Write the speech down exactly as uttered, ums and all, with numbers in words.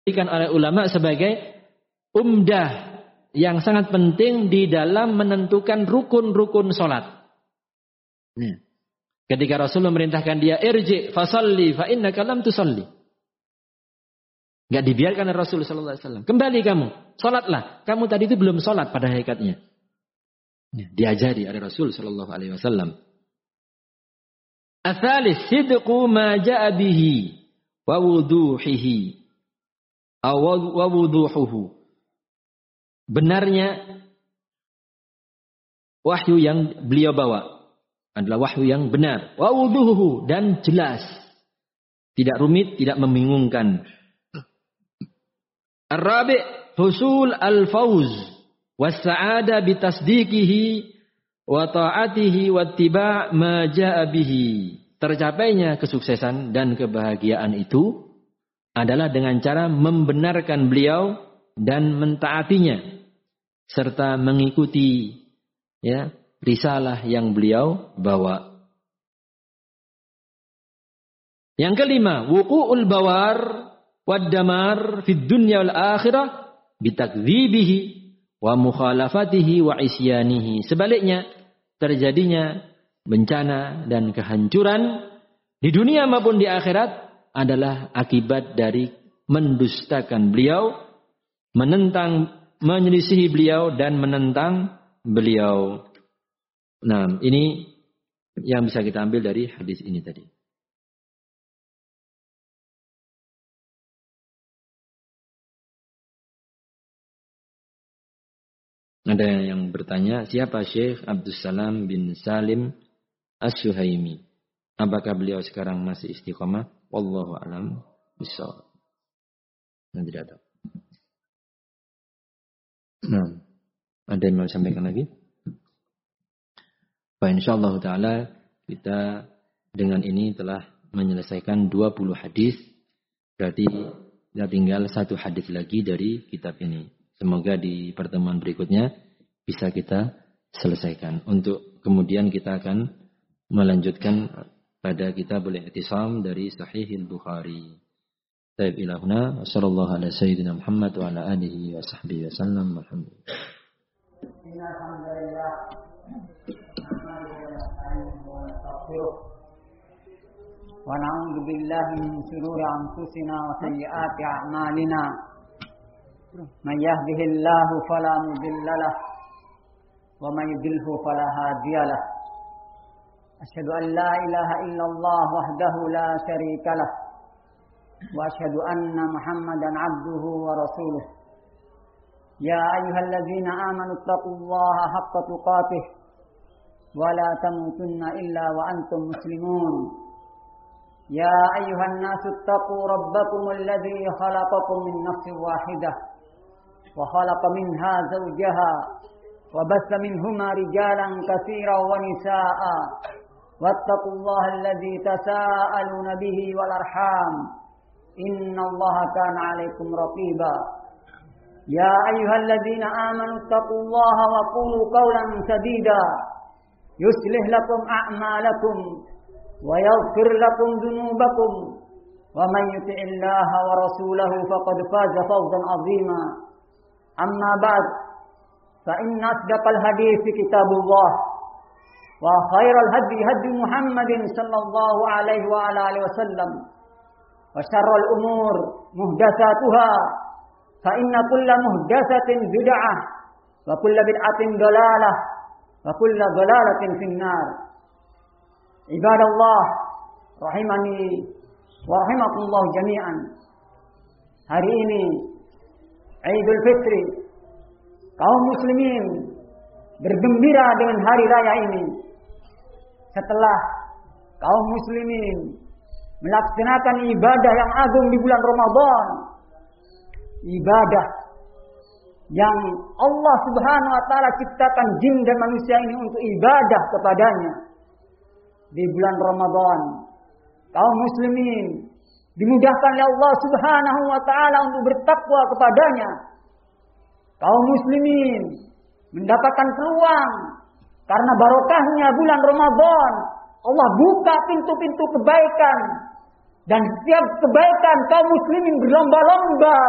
oleh ulama sebagai umdah yang sangat penting di dalam menentukan rukun-rukun salat. Nah, ketika Rasulullah memerintahkan dia irji fasalli fa innaka lam tusalli. Enggak dibiarkan oleh Rasul sallallahu alaihi wasallam. Kembali kamu, salatlah. Kamu tadi itu belum salat pada hakikatnya. Nah, diajari oleh Rasul sallallahu alaihi wasallam. Ats-tsalits sidqu ma jaa bihi wa wuduhihi. Wa wuduhuhu. Benarnya wahyu yang beliau bawa adalah wahyu yang benar. Wa wuduhuhu, dan jelas. Tidak rumit, tidak membingungkan. Ar-rabi' husul al-fawz was-sa'ada bitasdiqihi wa ta'atihi wa ittiba' ma jaa bihi. Tercapainya kesuksesan dan kebahagiaan itu adalah dengan cara membenarkan beliau dan mentaatinya serta mengikuti ya risalah yang beliau bawa. Yang kelima, wuqu'ul bawar wad damar fid dunya wal akhirah bitakdzibihi wa mukhalafatihi wa isyanihi. Sebaliknya, terjadinya bencana dan kehancuran di dunia maupun di akhirat adalah akibat dari mendustakan beliau, menentang, menyelisihi beliau dan menentang beliau. Nah, ini yang bisa kita ambil dari hadis ini tadi. Ada yang bertanya, siapa Syekh Abdus Salam bin Salim As-Suhaimi? Apakah beliau sekarang masih istiqomah? Wallahu a'lam bishawab. Nah, tidak ada. Nah, ada yang mau sampaikan lagi? Baik, insyaallah taala kita dengan ini telah menyelesaikan dua puluh hadis. Berarti kita tinggal satu hadis lagi dari kitab ini. Semoga di pertemuan berikutnya bisa kita selesaikan. Untuk kemudian kita akan melanjutkan pada kitabul i'tisam dari Sahihil Bukhari. Taib ilahuna sallallahu ala sayyidina Muhammad wa ala alihi wa sahbihi wasallam. Alhamdulillah. Wa na'udzu billahi min shururi anfusina wa sayyiati a'malina. Man yahdihillahu fala mudilla lahu wa man yudlilhu fala hadiya lahu. Asyhadu an la ilaha illallah wahdahu la syarika lah. Wa asyhadu anna Muhammadan abduhu wa rasuluh. Ya ayyuhalladzina amanu taqullaha haqqa tuqatih wa la tamutunna illa wa antum muslimun. Ya ayyuhan nasu taqu rabbakumul ladzi khalaqakum min nafsin wahidah wa khalaqa minha zawjaha wa bassa minhuma rijalan katsiran wa nisaa'a. واتقوا الله الذي تساءلون به والأرحام إن الله كان عليكم رقيبا يا أيها الذين آمنوا اتقوا الله وقولوا قولا سديدا يصلح لكم أعمالكم ويغفر لكم ذنوبكم ومن يطع الله ورسوله فقد فاز فوزا عظيما أما بعد فإن أصدق الحديث كتاب الله وخير الهدي هدي محمد صلى الله عليه وعلى آله وسلم وشر الأمور محدثاتها فإن كل محدثة بدعة وكل بدعة ضلالة وكل ضلالة في النار. عباد الله rahimani wa rahimakumullah jami'an. Hari ini Idul Fitri, kaum muslimin bergembira dengan hari raya ini. Setelah kaum muslimin melaksanakan ibadah yang agung di bulan Ramadan, ibadah yang Allah Subhanahu wa taala ciptakan jin dan manusia ini untuk ibadah kepadanya di bulan Ramadan. Kaum muslimin dimudahkan oleh Allah Subhanahu wa taala untuk bertakwa kepadanya. Kaum muslimin mendapatkan peluang karena barokahnya bulan Ramadan. Allah buka pintu-pintu kebaikan dan setiap kebaikan kaum muslimin berlomba-lomba